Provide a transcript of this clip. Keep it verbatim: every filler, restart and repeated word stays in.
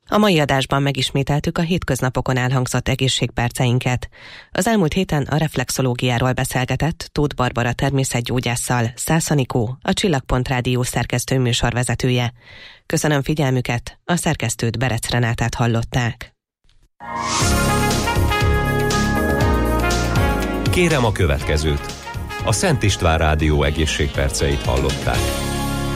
A mai adásban megismételtük a hétköznapokon elhangzott egészségperceinket. Az elmúlt héten a reflexológiáról beszélgetett Tóth Barbara természetgyógyásszal Szász Anikó, a Csillagpont Rádió szerkesztő műsorvezetője. Köszönöm figyelmüket, a szerkesztőt, Berec Renátát hallották. Kérem a következőt. A Szent István Rádió egészségperceit hallották.